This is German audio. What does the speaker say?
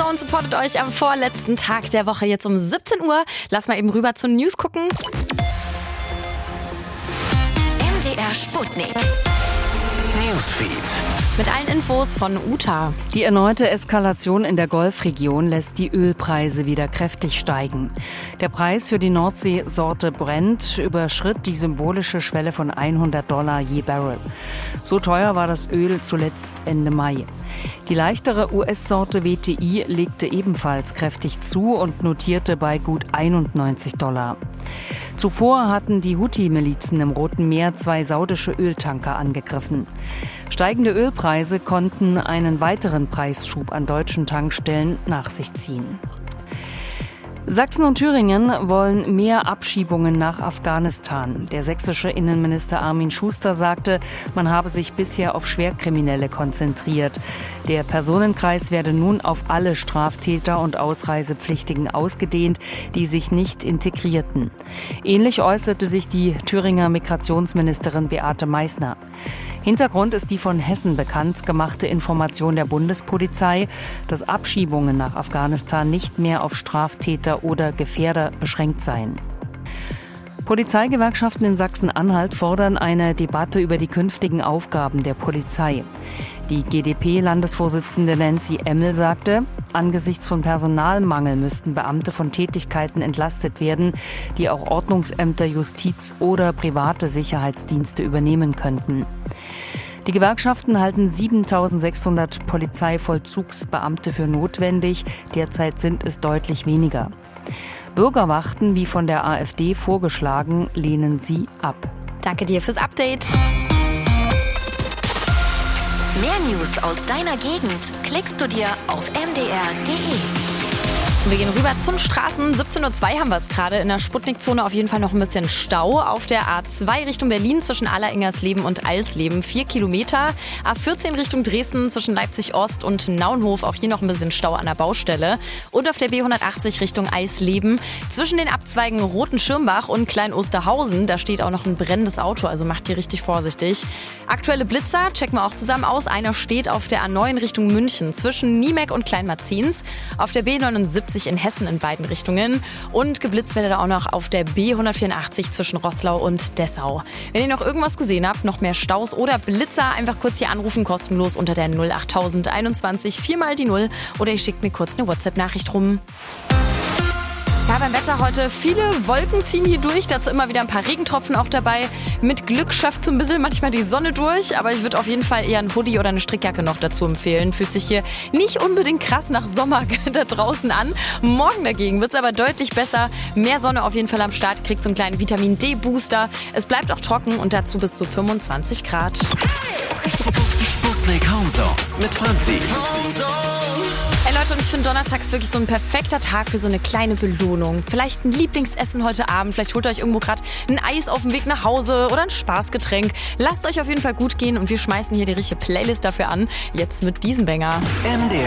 und supportet euch am vorletzten Tag der Woche jetzt um 17 Uhr. Lass mal eben rüber zu den News gucken. MDR Sputnik. Newsfeed. Mit allen Infos von Uta. Die erneute Eskalation in der Golfregion lässt die Ölpreise wieder kräftig steigen. Der Preis für die Nordsee-Sorte Brent überschritt die symbolische Schwelle von $100 je Barrel. So teuer war das Öl zuletzt Ende Mai. Die leichtere US-Sorte WTI legte ebenfalls kräftig zu und notierte bei gut $91. Zuvor hatten die Houthi-Milizen im Roten Meer 2 saudische Öltanker angegriffen. Steigende Ölpreise konnten einen weiteren Preisschub an deutschen Tankstellen nach sich ziehen. Sachsen und Thüringen wollen mehr Abschiebungen nach Afghanistan. Der sächsische Innenminister Armin Schuster sagte, man habe sich bisher auf Schwerkriminelle konzentriert. Der Personenkreis werde nun auf alle Straftäter und Ausreisepflichtigen ausgedehnt, die sich nicht integrierten. Ähnlich äußerte sich die Thüringer Migrationsministerin Beate Meißner. Hintergrund ist die von Hessen bekannt gemachte Information der Bundespolizei, dass Abschiebungen nach Afghanistan nicht mehr auf Straftäter oder Gefährder beschränkt seien. Polizeigewerkschaften in Sachsen-Anhalt fordern eine Debatte über die künftigen Aufgaben der Polizei. Die GdP-Landesvorsitzende Nancy Emmel sagte, angesichts von Personalmangel müssten Beamte von Tätigkeiten entlastet werden, die auch Ordnungsämter, Justiz oder private Sicherheitsdienste übernehmen könnten. Die Gewerkschaften halten 7.600 Polizeivollzugsbeamte für notwendig. Derzeit sind es deutlich weniger. Bürgerwachten, wie von der AfD vorgeschlagen, lehnen sie ab. Danke dir fürs Update. Mehr News aus deiner Gegend klickst du dir auf mdr.de. Wir gehen rüber zu den Straßen. 17:02 Uhr haben wir es gerade. In der Sputnik-Zone auf jeden Fall noch ein bisschen Stau. Auf der A2 Richtung Berlin zwischen Alleringersleben und Alsleben 4 Kilometer. A14 Richtung Dresden zwischen Leipzig-Ost und Naunhof. Auch hier noch ein bisschen Stau an der Baustelle. Und auf der B180 Richtung Eisleben zwischen den Abzweigen Roten-Schirmbach und Klein-Osterhausen. Da steht auch noch ein brennendes Auto, also macht ihr richtig vorsichtig. Aktuelle Blitzer checken wir auch zusammen aus. Einer steht auf der A9 Richtung München zwischen Niemek und Kleinmarzins. Auf der B79 in Hessen in beiden Richtungen. Und geblitzt werdet ihr auch noch auf der B184 zwischen Roßlau und Dessau. Wenn ihr noch irgendwas gesehen habt, noch mehr Staus oder Blitzer, einfach kurz hier anrufen, kostenlos unter der 08021 4 die 0 oder ihr schickt mir kurz eine WhatsApp-Nachricht rum. Ja, beim Wetter heute viele Wolken ziehen hier durch, dazu immer wieder ein paar Regentropfen auch dabei. Mit Glück schafft so ein bisschen manchmal die Sonne durch, aber ich würde auf jeden Fall eher einen Hoodie oder eine Strickjacke noch dazu empfehlen. Fühlt sich hier nicht unbedingt krass nach Sommer da draußen an. Morgen dagegen wird es aber deutlich besser. Mehr Sonne auf jeden Fall am Start, kriegt so einen kleinen Vitamin-D-Booster. Es bleibt auch trocken und dazu bis zu 25 Grad. Sputnik Homezone mit Franzi. Hey Leute, und ich finde Donnerstag ist wirklich so ein perfekter Tag für so eine kleine Belohnung. Vielleicht ein Lieblingsessen heute Abend, vielleicht holt ihr euch irgendwo gerade ein Eis auf dem Weg nach Hause oder ein Spaßgetränk. Lasst euch auf jeden Fall gut gehen und wir schmeißen hier die richtige Playlist dafür an. Jetzt mit diesem Banger. MDR